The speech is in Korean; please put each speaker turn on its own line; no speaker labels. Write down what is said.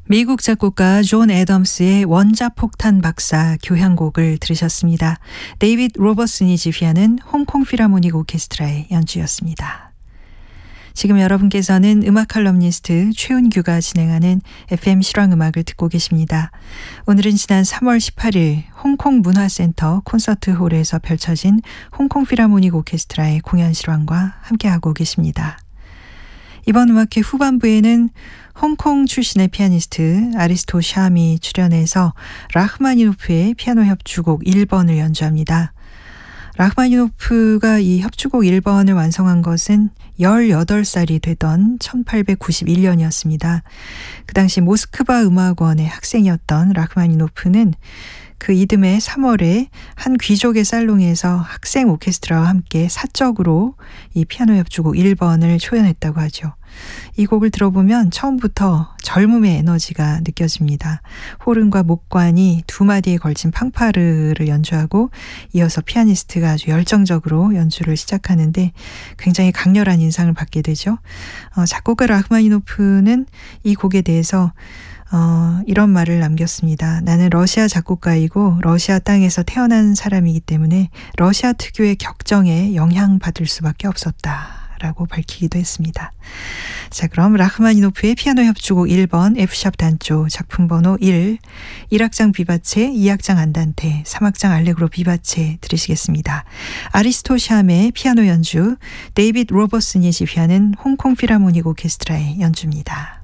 미국 작곡가 존 애덤스의 원자폭탄 박사 교향곡을 들으셨습니다. 데이빗 로버슨이 지휘하는 홍콩 필하모닉 오케스트라의 연주였습니다. 지금 여러분께서는 음악 칼럼니스트 최은규가 진행하는 FM 실황음악을 듣고 계십니다. 오늘은 지난 3월 18일 홍콩 문화센터 콘서트홀에서 펼쳐진 홍콩 필하모닉 오케스트라의 공연 실황과 함께하고 계십니다. 이번 음악회 후반부에는 홍콩 출신의 피아니스트 아리스토 샴이 출연해서 라흐마니노프의 피아노 협주곡 1번을 연주합니다. 라흐마니노프가 이 협주곡 1번을 완성한 것은 18살이 되던 1891년이었습니다. 그 당시 모스크바 음악원의 학생이었던 라흐마니노프는 그 이듬해 3월에 한 귀족의 살롱에서 학생 오케스트라와 함께 사적으로 이 피아노 협주곡 1번을 초연했다고 하죠. 이 곡을 들어보면 처음부터 젊음의 에너지가 느껴집니다. 호른과 목관이 두 마디에 걸친 팡파르를 연주하고 이어서 피아니스트가 아주 열정적으로 연주를 시작하는데 굉장히 강렬한 인상을 받게 되죠. 작곡가 라흐마니노프는 이 곡에 대해서 이런 말을 남겼습니다. 나는 러시아 작곡가이고 러시아 땅에서 태어난 사람이기 때문에 러시아 특유의 격정에 영향받을 수밖에 없었다 라고 밝히기도 했습니다. 자, 그럼 라흐마니노프의 피아노 협주곡 1번 F샵 단조 작품 번호 1, 1악장 비바체, 2악장 안단테, 3악장 알레그로 비바체 들으시겠습니다. 아리스토 샴의 피아노 연주, 데이빗 로버슨이 지휘하는 홍콩 필하모닉 오케스트라의 연주입니다.